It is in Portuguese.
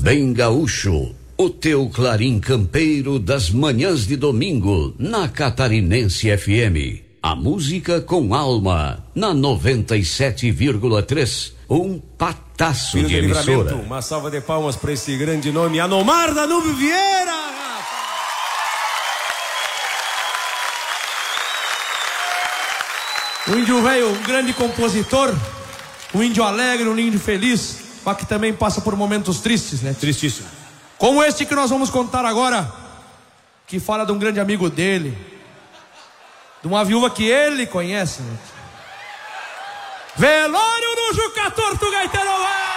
Bem Gaúcho, o teu clarim campeiro das manhãs de domingo, na Catarinense FM. A música com alma, na 97,3. Um pataço Filho de emissora. Uma salva de palmas para esse grande nome, Anomar Danúbio Vieira. O índio velho, um grande compositor, um índio alegre, um índio feliz, mas que também passa por momentos tristes, né? Tristíssimo. Como este que nós vamos contar agora, que fala de um grande amigo dele, de uma viúva que ele conhece, né? Velório no Juca Torto, Gaiteiro!